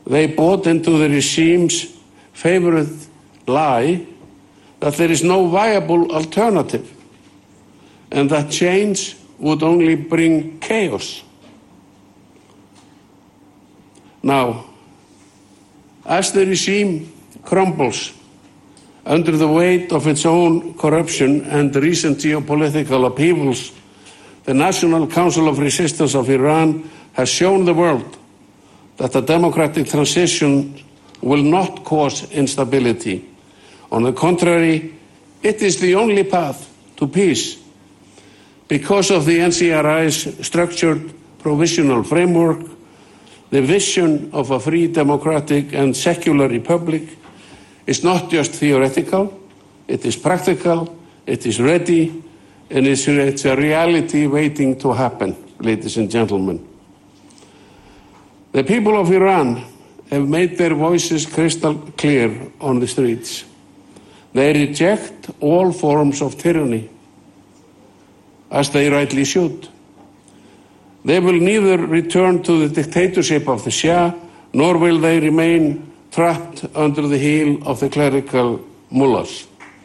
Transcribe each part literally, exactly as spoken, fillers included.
They bought into the regime's favorite lie that there is no viable alternative and that change would only bring chaos. Now, as the regime crumbles under the weight of its own corruption and the recent geopolitical upheavals, the National Council of Resistance of Iran has shown the world that a democratic transition will not cause instability. On the contrary, it is the only path to peace. Because of the N C R I's structured provisional framework, the vision of a free, democratic and secular republic is not just theoretical, it is practical, it is ready, and it's, it's a reality waiting to happen, ladies and gentlemen. The people of Iran have made their voices crystal clear on the streets. They reject all forms of tyranny, as they rightly should. They will neither return to the dictatorship of the Shah, nor will they remain trapped under the heel of the clerical mullahs.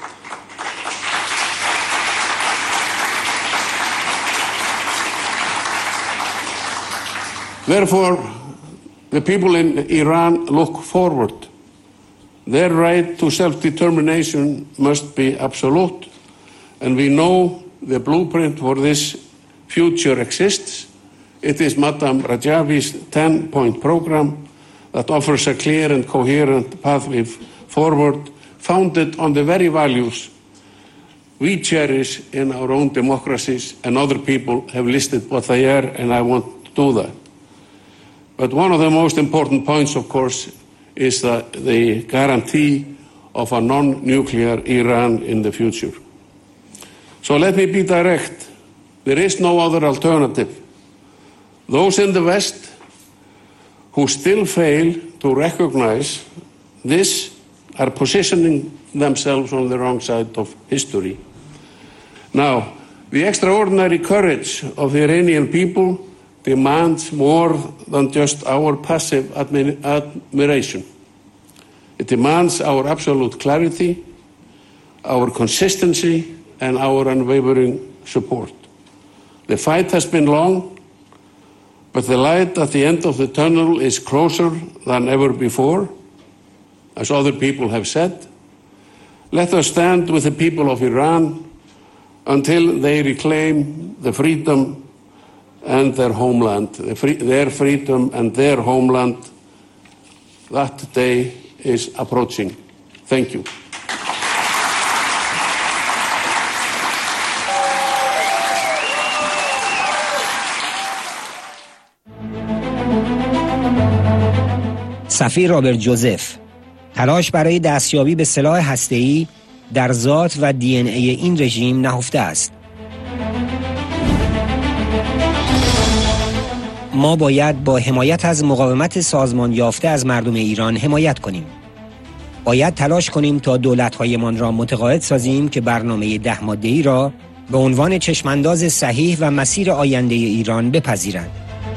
Therefore, the people in Iran look forward. Their right to self-determination must be absolute, and we know the blueprint for this future exists. It is Madam Rajavi's ten-point program that offers a clear and coherent pathway forward, founded on the very values we cherish in our own democracies, and other people have listed what they are, and I want to do that. But one of the most important points, of course, is the, the guarantee of a non-nuclear Iran in the future. So let me be direct. There is no other alternative. Those in the West who still fail to recognize this are positioning themselves on the wrong side of history. Now, the extraordinary courage of the Iranian people demands more than just our passive admi- admiration. It demands our absolute clarity, our consistency, and our unwavering support. The fight has been long, but the light at the end of the tunnel is closer than ever before, as other people have said. Let us stand with the people of Iran until they reclaim the freedom and their homeland, the free, their freedom and their homeland. That day is approaching. Thank you. سفیر رابرت جوزف: تلاش برای دستیابی به سلاح هسته‌ای در ذات و دی ان ای این رژیم نهفته است. ما باید با حمایت از مقاومت سازمان یافته از مردم ایران حمایت کنیم. باید تلاش کنیم تا دولت‌هایمان را متقاعد سازیم که برنامه ده ماده‌ای را به عنوان چشمانداز صحیح و مسیر آینده ایران بپذیرند.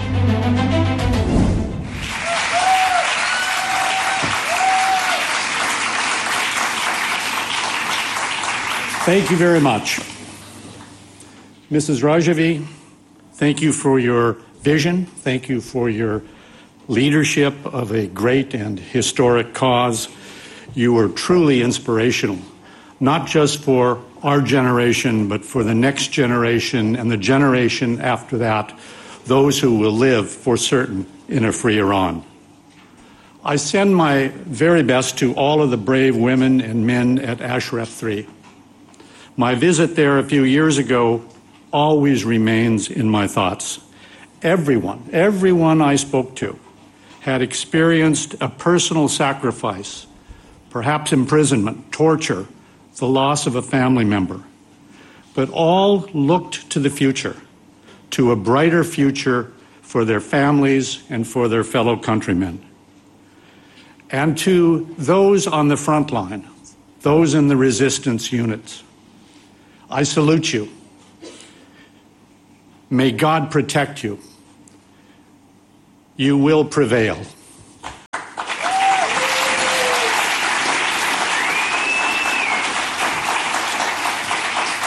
Thank you very much. Missus Rajavi, thank you for your vision. Thank you for your leadership of a great and historic cause. You were truly inspirational, not just for our generation, but for the next generation and the generation after that, those who will live for certain in a free Iran. I send my very best to all of the brave women and men at Ashraf three. My visit there a few years ago always remains in my thoughts. Everyone, everyone I spoke to had experienced a personal sacrifice, perhaps imprisonment, torture, the loss of a family member. But all looked to the future, to a brighter future for their families and for their fellow countrymen. And to those on the front line, those in the resistance units, I salute you. May God protect you. You will prevail.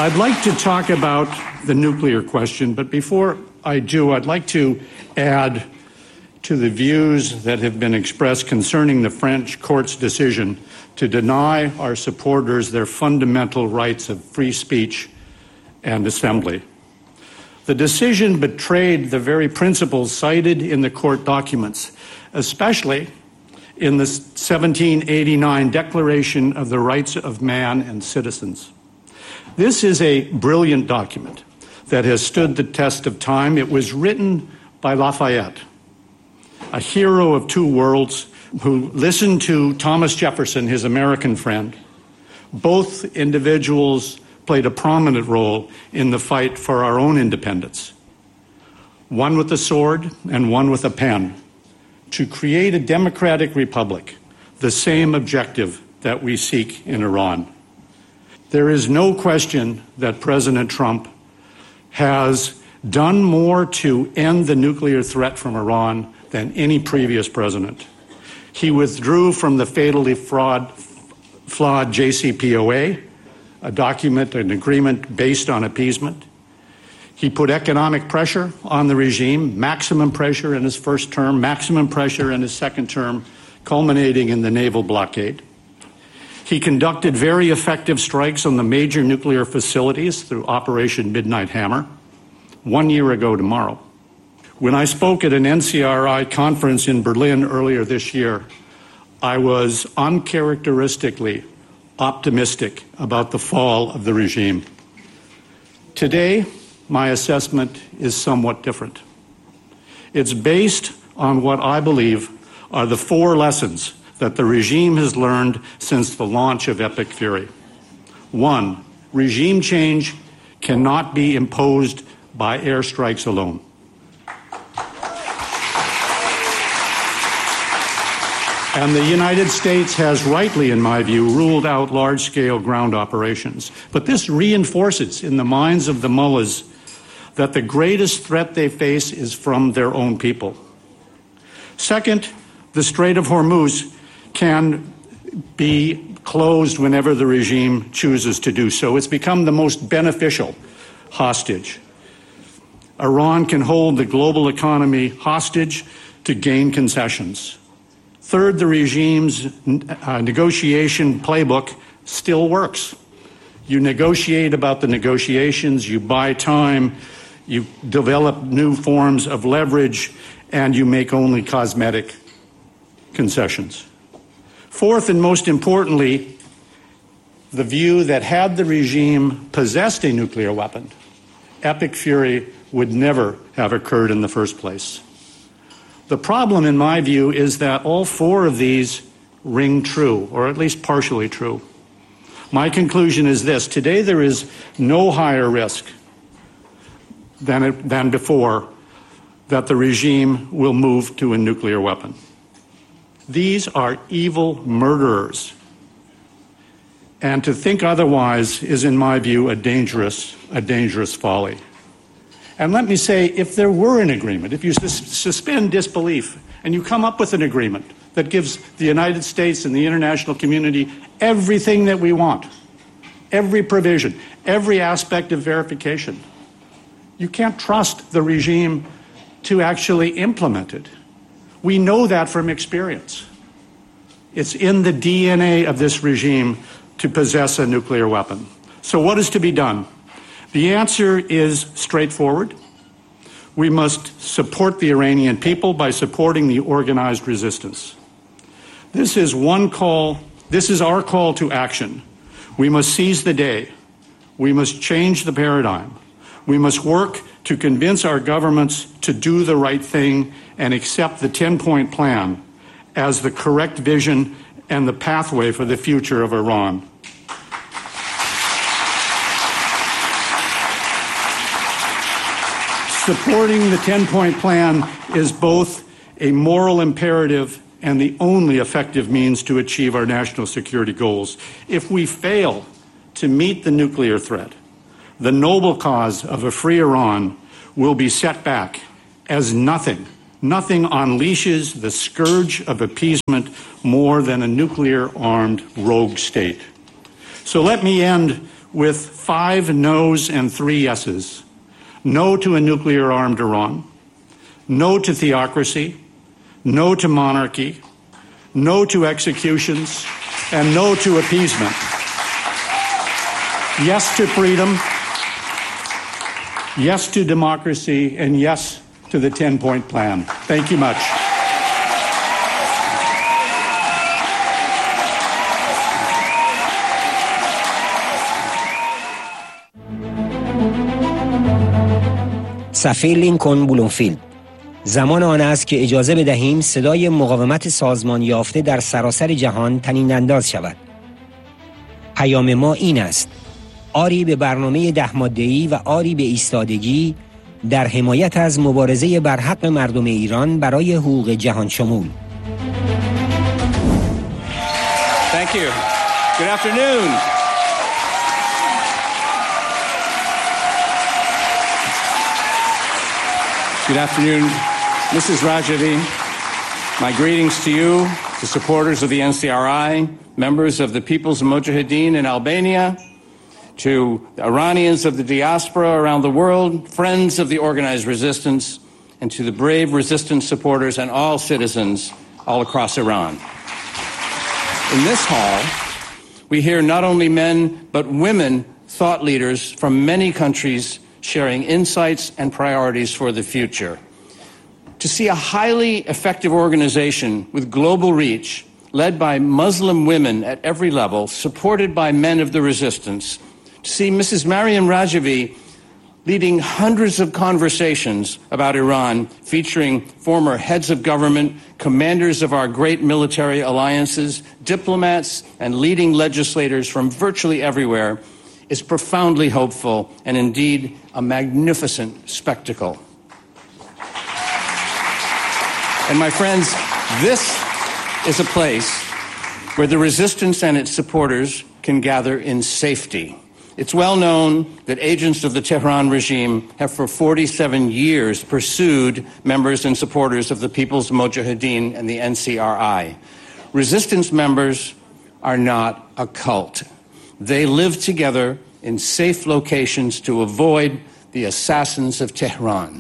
I'd like to talk about the nuclear question, but before I do, I'd like to add to the views that have been expressed concerning the French court's decision to deny our supporters their fundamental rights of free speech and assembly. The decision betrayed the very principles cited in the court documents, especially in the seventeen eighty-nine Declaration of the Rights of Man and Citizens. This is a brilliant document that has stood the test of time. It was written by Lafayette, a hero of two worlds who listened to Thomas Jefferson, his American friend. Both individuals played a prominent role in the fight for our own independence, one with a sword and one with a pen, to create a democratic republic, the same objective that we seek in Iran. There is no question that President Trump has done more to end the nuclear threat from Iran than any previous president. He withdrew from the fatally fraud, flawed J C P O A, a document, an agreement based on appeasement. He put economic pressure on the regime, maximum pressure in his first term, maximum pressure in his second term, culminating in the naval blockade. He conducted very effective strikes on the major nuclear facilities through Operation Midnight Hammer, one year ago tomorrow. When I spoke at an N C R I conference in Berlin earlier this year, I was uncharacteristically optimistic about the fall of the regime. Today, my assessment is somewhat different. It's based on what I believe are the four lessons that the regime has learned since the launch of Epic Fury. One, regime change cannot be imposed by airstrikes alone. And the United States has rightly, in my view, ruled out large-scale ground operations. But this reinforces in the minds of the mullahs that the greatest threat they face is from their own people. Second, the Strait of Hormuz can be closed whenever the regime chooses to do so. It's become the most beneficial hostage. Iran can hold the global economy hostage to gain concessions. Third, the regime's uh, negotiation playbook still works. You negotiate about the negotiations, you buy time, you develop new forms of leverage, and you make only cosmetic concessions. Fourth, and most importantly, the view that had the regime possessed a nuclear weapon, Epic Fury would never have occurred in the first place. The problem, in my view, is that all four of these ring true, or at least partially true. My conclusion is this: today there is no higher risk than, it, than before that the regime will move to a nuclear weapon. These are evil murderers. And to think otherwise is, in my view, a dangerous, a dangerous folly. And let me say, if there were an agreement, if you sus- suspend disbelief and you come up with an agreement that gives the United States and the international community everything that we want, every provision, every aspect of verification, you can't trust the regime to actually implement it. We know that from experience. It's in the D N A of this regime to possess a nuclear weapon. So what is to be done? The answer is straightforward. We must support the Iranian people by supporting the organized resistance. This is one call, this is our call to action. We must seize the day. We must change the paradigm. We must work to convince our governments to do the right thing and accept the ten-point plan as the correct vision and the pathway for the future of Iran. Supporting the ten-point plan is both a moral imperative and the only effective means to achieve our national security goals. If we fail to meet the nuclear threat, the noble cause of a free Iran will be set back as nothing, nothing unleashes the scourge of appeasement more than a nuclear-armed rogue state. So let me end with five no's and three yeses. No to a nuclear-armed Iran. No to theocracy. No to monarchy. No to executions. And no to appeasement. Yes to freedom. Yes to democracy. And yes to the ten-point plan. Thank you much. صفحه لینکن بلومفیلد: زمان آن است که اجازه بدهیم صدای مقاومت سازمان یافته در سراسر جهان طنین انداز شود. پیام ما این است: آری به برنامه ده ماده‌ای و آری به ایستادگی در حمایت از مبارزه بر حق مردم ایران برای حقوق جهان شمول. Thank you. Good afternoon. Good afternoon, Missus Rajavi. My greetings to you, the supporters of the N C R I, members of the People's Mujahideen in Albania, to Iranians of the diaspora around the world, friends of the organized resistance, and to the brave resistance supporters and all citizens all across Iran. In this hall, we hear not only men but women thought leaders from many countries sharing insights and priorities for the future. To see a highly effective organization with global reach, led by Muslim women at every level, supported by men of the resistance, to see Missus Maryam Rajavi leading hundreds of conversations about Iran, featuring former heads of government, commanders of our great military alliances, diplomats, and leading legislators from virtually everywhere, is profoundly hopeful and indeed a magnificent spectacle. And my friends, this is a place where the resistance and its supporters can gather in safety. It's well known that agents of the Tehran regime have for forty-seven years pursued members and supporters of the People's Mujahideen and the N C R I. Resistance members are not a cult. They live together in safe locations to avoid the assassins of Tehran.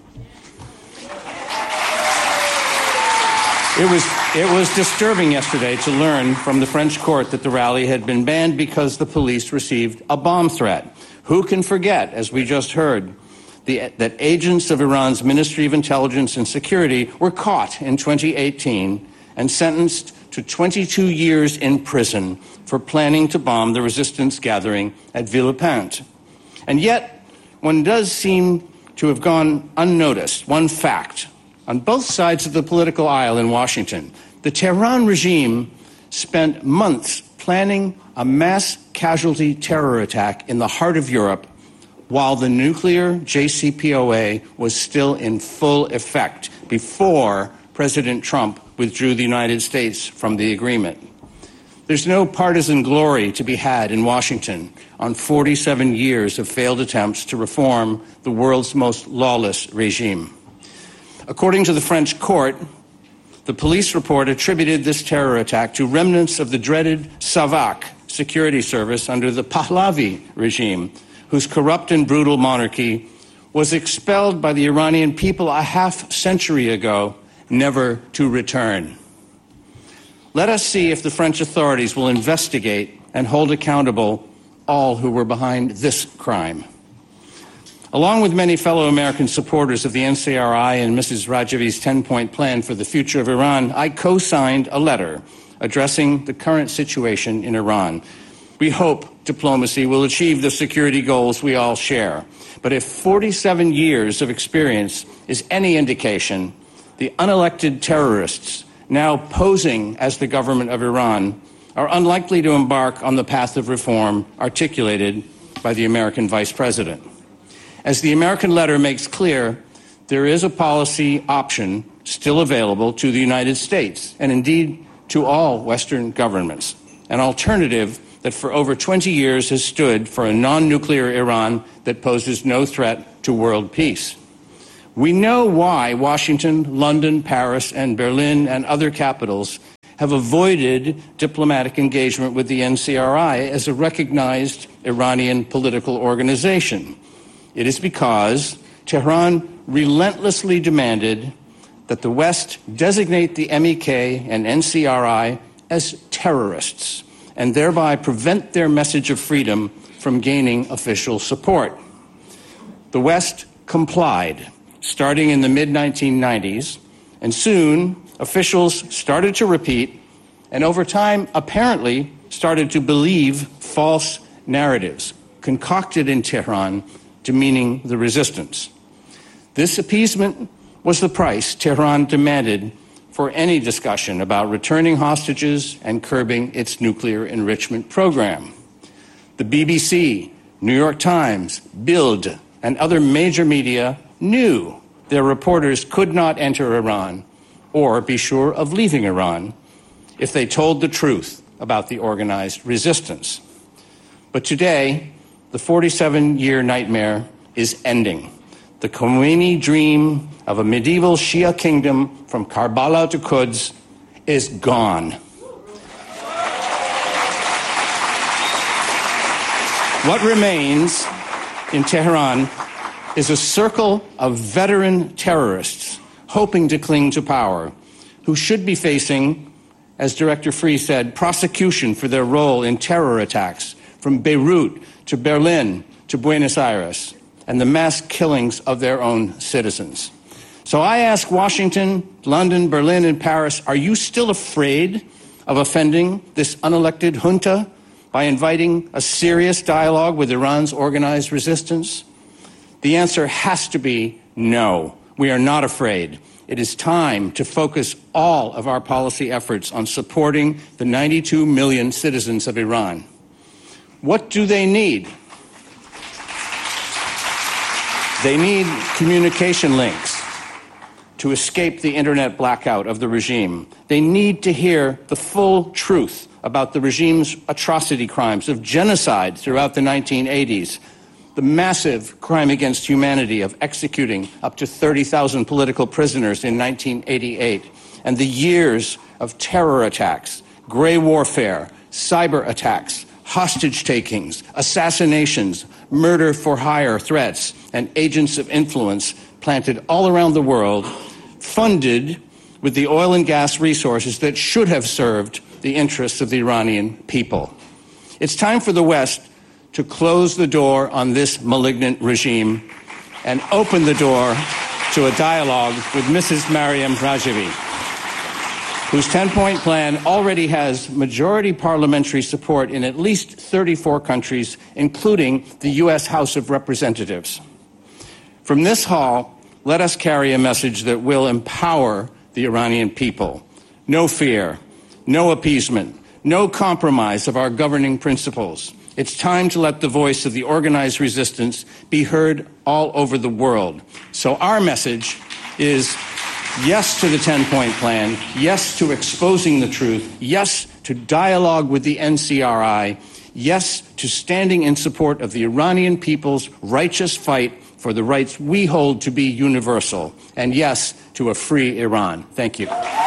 It was, it was disturbing yesterday to learn from the French court that the rally had been banned because the police received a bomb threat. Who can forget, as we just heard, the, that agents of Iran's Ministry of Intelligence and Security were caught in twenty eighteen and sentenced to twenty-two years in prison for planning to bomb the resistance gathering at Villepinte. And yet, one does seem to have gone unnoticed. One fact: on both sides of the political aisle in Washington, the Tehran regime spent months planning a mass casualty terror attack in the heart of Europe while the nuclear J C P O A was still in full effect before President Trump withdrew the United States from the agreement. There's no partisan glory to be had in Washington on forty-seven years of failed attempts to reform the world's most lawless regime. According to the French court, the police report attributed this terror attack to remnants of the dreaded SAVAK security service under the Pahlavi regime, whose corrupt and brutal monarchy was expelled by the Iranian people a half century ago, never to return. Let us see if the French authorities will investigate and hold accountable all who were behind this crime. Along with many fellow American supporters of the N C R I and Missus Rajavi's ten-point plan for the future of Iran, I co-signed a letter addressing the current situation in Iran. We hope diplomacy will achieve the security goals we all share. But if forty-seven years of experience is any indication, the unelected terrorists now posing as the government of Iran are unlikely to embark on the path of reform articulated by the American Vice President. As the American letter makes clear, there is a policy option still available to the United States, and indeed to all Western governments, an alternative that for over twenty years has stood for a non-nuclear Iran that poses no threat to world peace. We know why Washington, London, Paris, and Berlin and other capitals have avoided diplomatic engagement with the N C R I as a recognized Iranian political organization. It is because Tehran relentlessly demanded that the West designate the M E K and N C R I as terrorists and thereby prevent their message of freedom from gaining official support. The West complied, starting in the mid nineteen nineties, and soon officials started to repeat and over time apparently started to believe false narratives concocted in Tehran demeaning the resistance. This appeasement was the price Tehran demanded for any discussion about returning hostages and curbing its nuclear enrichment program. The B B C, New York Times, Bild, and other major media knew their reporters could not enter Iran or be sure of leaving Iran if they told the truth about the organized resistance. But today, the forty-seven-year nightmare is ending. The Khomeini dream of a medieval Shia kingdom from Karbala to Quds is gone. What remains in Tehran is a circle of veteran terrorists hoping to cling to power, who should be facing, as Director Free said, prosecution for their role in terror attacks from Beirut to Berlin to Buenos Aires and the mass killings of their own citizens. So I ask Washington, London, Berlin, and Paris, are you still afraid of offending this unelected junta by inviting a serious dialogue with Iran's organized resistance? The answer has to be no. We are not afraid. It is time to focus all of our policy efforts on supporting the ninety-two million citizens of Iran. What do they need? They need communication links to escape the internet blackout of the regime. They need to hear the full truth about the regime's atrocity crimes of genocide throughout the nineteen eighties, the massive crime against humanity of executing up to thirty thousand political prisoners in nineteen eighty-eight, and the years of terror attacks, gray warfare, cyber attacks, hostage takings, assassinations, murder for hire threats, and agents of influence planted all around the world, funded with the oil and gas resources that should have served the interests of the Iranian people. It's time for the West to close the door on this malignant regime and open the door to a dialogue with Missus Maryam Rajavi, whose ten-point plan already has majority parliamentary support in at least thirty-four countries, including the U S House of Representatives. From this hall, let us carry a message that will empower the Iranian people. No fear, no appeasement, no compromise of our governing principles. It's time to let the voice of the organized resistance be heard all over the world. So our message is yes to the ten-point plan, yes to exposing the truth, yes to dialogue with the N C R I, yes to standing in support of the Iranian people's righteous fight for the rights we hold to be universal, and yes to a free Iran. Thank you.